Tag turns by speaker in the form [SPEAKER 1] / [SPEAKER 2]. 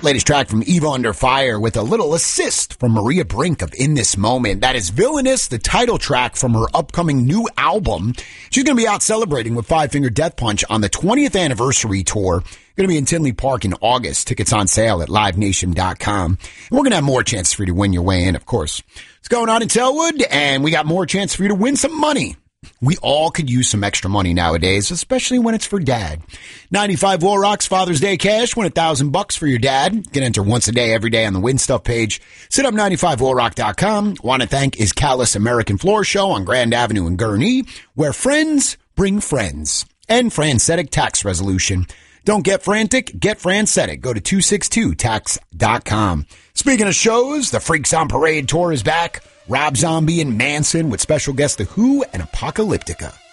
[SPEAKER 1] latest track from Eva Under Fire with a little assist from Maria Brink of In This Moment. That is Villainous, the title track from her upcoming new album. She's going to be out celebrating with Five Finger Death Punch on the 20th anniversary tour. Going to be in Tinley Park in August. Tickets on sale at livenation.com. And we're going to have more chances for you to win your way in, of course. What's going on in Selwood? And we got more chance for you to win some money. We all could use some extra money nowadays, especially when it's for Dad. 95 War Rocks Father's Day Cash. Win $1,000 for your dad. You can enter once a day, every day on the Win Stuff page. Sit up 95warrock.com. Want to thank Iscalis American Floor Show on Grand Avenue in Gurnee, where friends bring friends. And Francetic Tax Resolution. Don't get frantic, get Francetic. Go to 262tax.com. Speaking of shows, the Freaks on Parade tour is back. Rob Zombie and Manson with special guests The Who and Apocalyptica.